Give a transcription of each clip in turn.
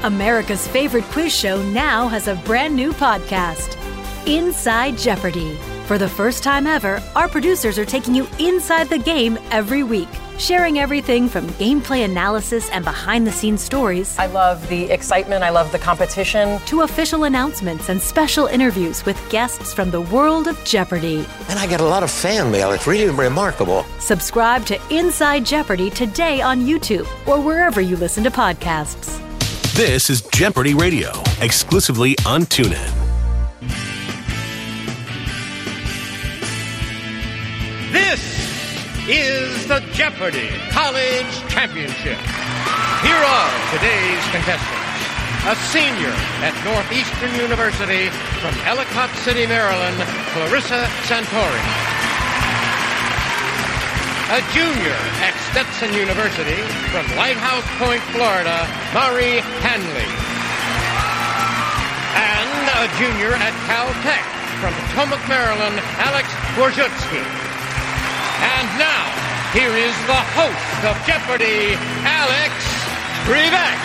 America's favorite quiz show now has a brand new podcast, Inside Jeopardy! For the first time ever, our producers are taking you inside the game every week, sharing everything from gameplay analysis and behind-the-scenes stories. I love the excitement. I love the competition. To official announcements and special interviews with guests from the world of Jeopardy! And I get a lot of fan mail. It's really remarkable. Subscribe to Inside Jeopardy! Today on YouTube or wherever you listen to podcasts. This is Jeopardy Radio, exclusively on TuneIn. This is the Jeopardy! College Championship. Here are today's contestants. A senior at Northeastern University from Ellicott City, Maryland, Clarissa Santori. A junior at Stetson University from Lighthouse Point, Florida, Mari Hanley. And a junior at Caltech from Potomac, Maryland, Alex Borzutsky. And now, here is the host of Jeopardy, Alex Trebek.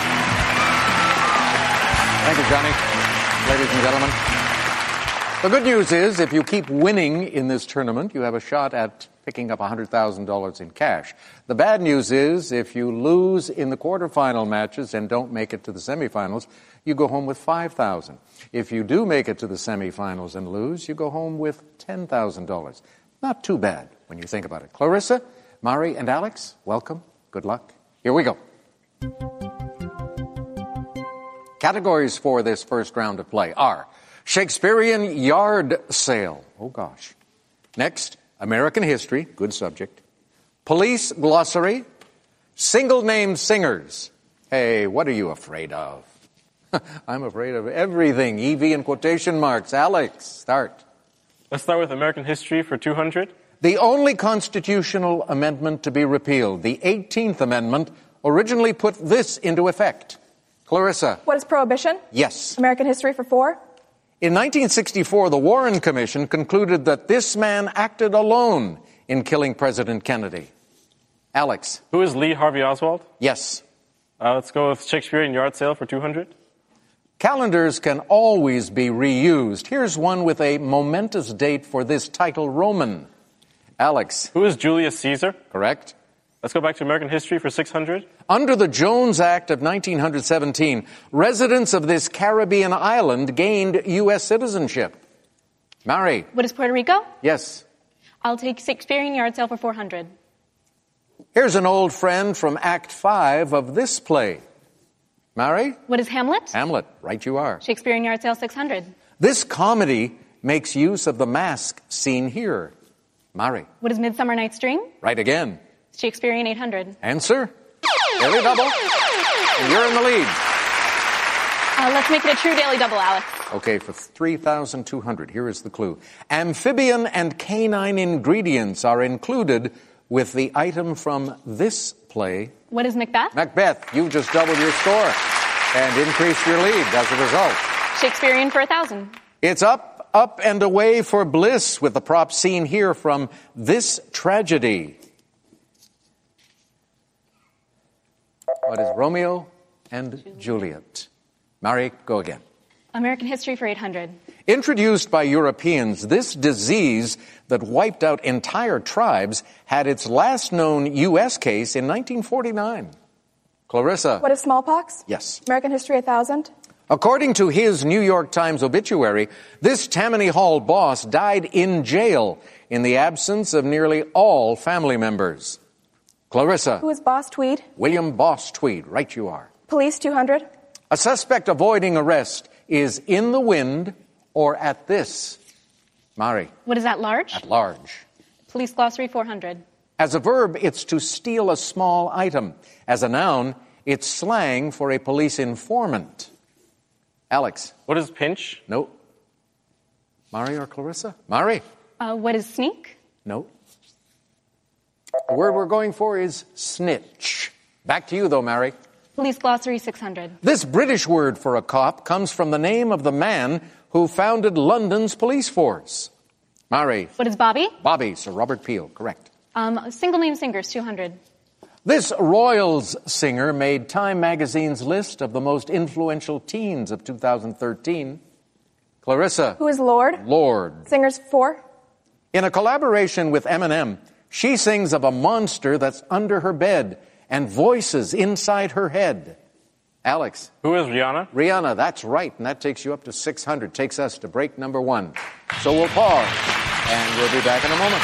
Thank you, Johnny. Ladies and gentlemen. The good news is, if you keep winning in this tournament, you have a shot at picking up $100,000 in cash. The bad news is, if you lose in the quarterfinal matches and don't make it to the semifinals, you go home with $5,000. If you do make it to the semifinals and lose, you go home with $10,000. Not too bad when you think about it. Clarissa, Mari, and Alex, welcome. Good luck. Here we go. Categories for this first round of play are Shakespearean yard sale. Oh, gosh. Next, American history. Good subject. Police glossary. Single-name singers. Hey, what are you afraid of? I'm afraid of everything. EV in quotation marks. Alex, start. Let's start with American history for 200. The only constitutional amendment to be repealed, the 18th Amendment, originally put this into effect. Clarissa. What is prohibition? Yes. American history for 4. In 1964, the Warren Commission concluded that this man acted alone in killing President Kennedy. Alex. Who is Lee Harvey Oswald? Yes. Let's go with Shakespearean yard sale for 200. Calendars can always be reused. Here's one with a momentous date for this title Roman. Alex. Who is Julius Caesar? Correct. Let's go back to American history for 600. Under the Jones Act of 1917, residents of this Caribbean island gained U.S. citizenship. Mari. What is Puerto Rico? Yes. I'll take Shakespearean yard sale for 400. Here's an old friend from Act 5 of this play. Mari? What is Hamlet? Hamlet. Right you are. Shakespearean yard sale 600. This comedy makes use of the mask seen here. Mari. What is Midsummer Night's Dream? Right again. Shakespearean 800. Answer? Daily double. And you're in the lead. Let's make it a true daily double, Alex. Okay, for 3,200, here is the clue. Amphibian and canine ingredients are included with the item from this play. What is Macbeth? Macbeth. You've just doubled your score and increased your lead as a result. Shakespearean for 1,000. It's up and away for bliss with the prop seen here from this tragedy. What is Romeo and Juliet? Mari, go again. American history for 800. Introduced by Europeans, this disease that wiped out entire tribes had its last known U.S. case in 1949. Clarissa. What is smallpox? Yes. American history 1,000. According to his New York Times obituary, this Tammany Hall boss died in jail in the absence of nearly all family members. Clarissa. Who is Boss Tweed? William Boss Tweed. Right you are. Police 200. A suspect avoiding arrest is in the wind or at this. Mari. What is at large? At large. Police glossary 400. As a verb, it's to steal a small item. As a noun, it's slang for a police informant. Alex. What is pinch? No. Mari or Clarissa? Mari. What is sneak? No. The word we're going for is snitch. Back to you, though, Mari. Police glossary 600. This British word for a cop comes from the name of the man who founded London's police force. Mari. What is Bobby? Bobby, Sir Robert Peel, correct. Single name singers 200. This Royals singer made Time magazine's list of the most influential teens of 2013. Clarissa. Who is Lord? Lord. Singers 4. In a collaboration with Eminem, she sings of a monster that's under her bed and voices inside her head. Alex. Who is Rihanna? Rihanna, that's right, and that takes you up to 600. Takes us to break number 1. So we'll pause, and we'll be back in a moment.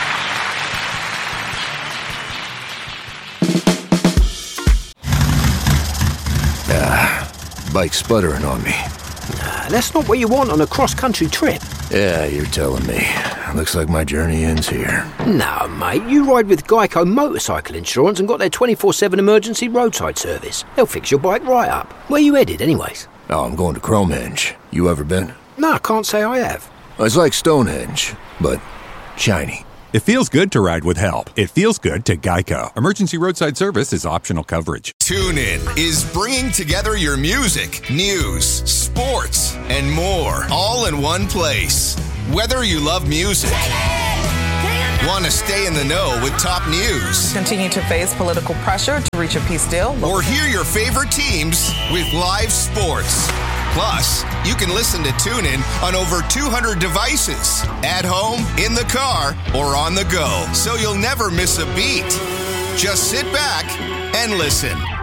Bike's sputtering on me. Nah, that's not what you want on a cross-country trip. Yeah, you're telling me. Looks like my journey ends here. No, mate, you ride with Geico Motorcycle Insurance and got their 24/7 emergency roadside service. They'll fix your bike right up. Where you headed, anyways? Oh, I'm going to Cromehenge. You ever been? No, I can't say I have. It's like Stonehenge, but shiny. It feels good to ride with help. It feels good to Geico. Emergency roadside service is optional coverage. TuneIn is bringing together your music, news, sports, and more, all in one place. Whether you love music, want to stay in the know with top news, continue to face political pressure to reach a peace deal, or hear your favorite teams with live sports. Plus, you can listen to TuneIn on over 200 devices, at home, in the car, or on the go, so you'll never miss a beat. Just sit back and listen.